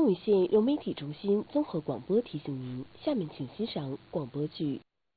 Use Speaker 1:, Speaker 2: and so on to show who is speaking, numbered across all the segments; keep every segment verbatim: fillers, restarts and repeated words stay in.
Speaker 1: 丰武县融媒体中心综合广播提醒您，下面请欣赏广播剧。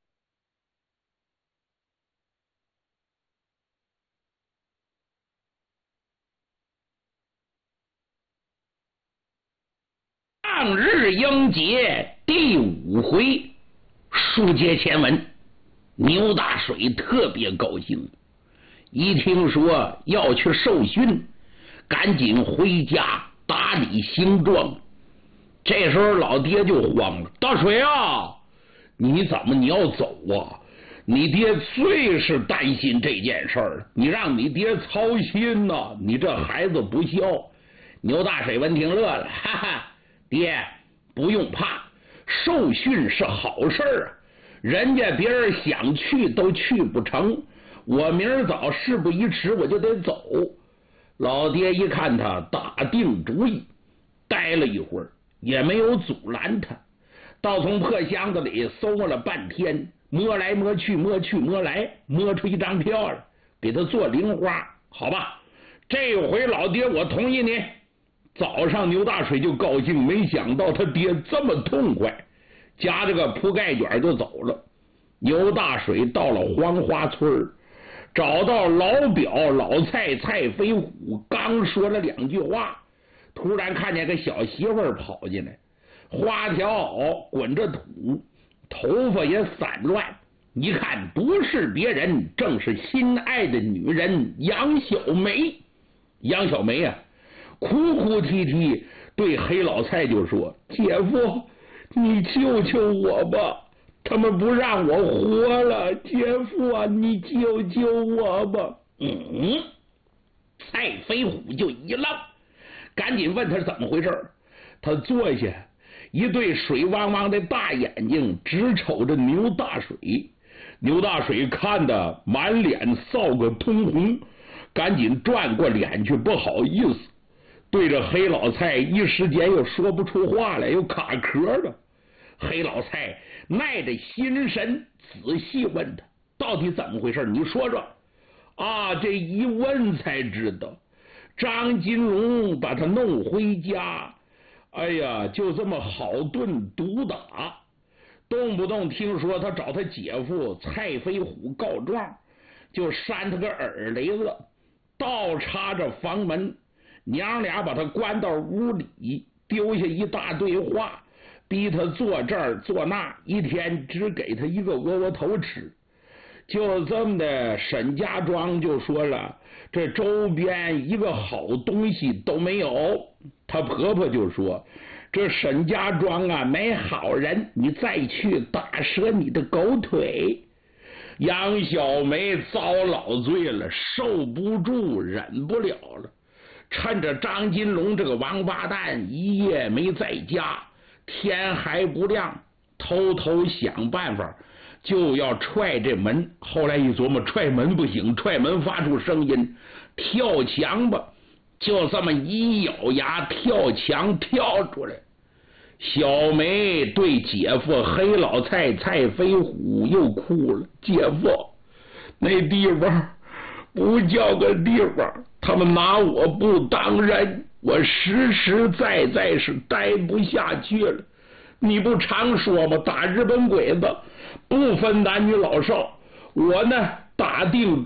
Speaker 2: 抗日英杰第五回，书接前文。牛大水特别高兴，一听说要去受训，赶紧回家打理行装。这时候老爹就慌了：大水啊，你怎么你要走啊？你爹最是担心这件事儿，你让你爹操心呐、啊，你这孩子不孝。牛大水闻听乐了，哈哈，爹不用怕，受训是好事啊，人家别人想去都去不成，我明儿早事不宜迟，我就得走。老爹一看他打定主意，待了一会儿也没有阻拦他，倒从破箱子里搜摸了半天，摸来摸去摸去摸来，摸出一张票来，给他做零花。好吧，这回老爹我同意你。早上牛大水就高兴，没想到他爹这么痛快，夹着个铺盖卷就走了。牛大水到了黄花村，找到老表老蔡蔡飞虎，刚说了两句话，突然看见个小媳妇儿跑进来，花条袄滚着土，头发也散乱，一看不是别人，正是心爱的女人杨小梅。杨小梅啊，哭哭啼啼对黑老蔡就说：姐夫，你救救我吧，他们不让我活了，姐夫啊，你救救我吧。嗯，蔡飞虎就一愣，赶紧问他怎么回事。他坐下，一对水汪汪的大眼睛直瞅着牛大水。牛大水看得满脸臊个通红，赶紧转过脸去，不好意思，对着黑老蔡一时间又说不出话来，又卡壳了。黑老蔡耐着心神仔细问他到底怎么回事，你说说。啊，这一问才知道，张金龙把他弄回家，哎呀，就这么好顿毒打，动不动听说他找他姐夫蔡飞虎告状，就扇他个耳雷子，倒插着房门，娘俩把他关到屋里，丢下一大堆话，逼他做这儿做那，一天只给他一个窝窝头吃。就这么的，沈家庄就说了，这周边一个好东西都没有。他婆婆就说，这沈家庄啊没好人，你再去打折你的狗腿。杨小梅遭老罪了，受不住，忍不了了，趁着张金龙这个王八蛋一夜没在家，天还不亮，偷偷想办法就要踹这门。后来一琢磨，踹门不行，踹门发出声音，跳墙吧。就这么一咬牙跳墙跳出来。小梅对姐夫黑老蔡蔡飞虎又哭了：姐夫，那地方不叫个地方，他们拿我不当人，我实实在在是待不下去了。你不常说吗？打日本鬼子不分男女老少，我呢打定